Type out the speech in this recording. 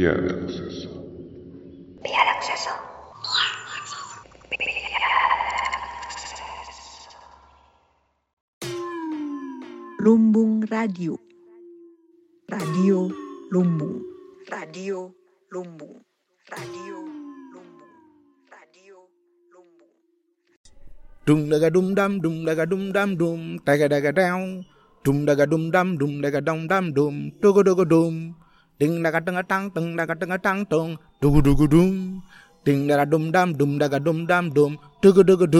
Vía de acceso. Vía de acceso. Lumbung Radio. Radio Lumbung. Radio Lumbung. Radio Lumbung. Radio Lumbung. Dum daga dum dam dum daga daga down. Dum daga dum daga dam dum dogo dum. Ding daga tang tong dugu dum. Ding daga dum daga dum dogo dum.